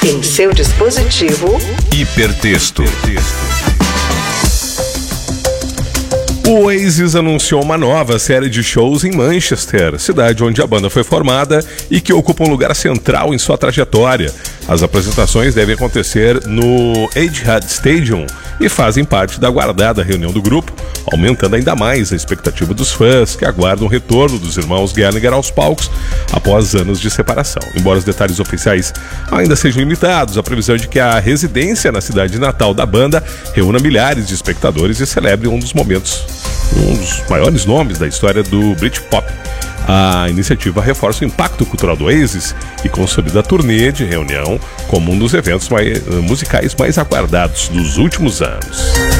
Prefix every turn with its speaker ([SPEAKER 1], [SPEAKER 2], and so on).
[SPEAKER 1] Em seu dispositivo,
[SPEAKER 2] Hipertexto. O Oasis anunciou uma nova série de shows em Manchester, cidade onde a banda foi formada e que ocupa um lugar central em sua trajetória. As apresentações devem acontecer no Etihad Stadium e fazem parte da aguardada reunião do grupo, aumentando ainda mais a expectativa dos fãs que aguardam o retorno dos irmãos Gallagher aos palcos após anos de separação. Embora os detalhes oficiais ainda sejam limitados, a previsão é de que a residência na cidade natal da banda reúna milhares de espectadores e celebre um dos maiores nomes da história do Britpop. A iniciativa reforça o impacto cultural do Oasis e consolida a turnê de reunião como um dos eventos musicais mais aguardados dos últimos anos.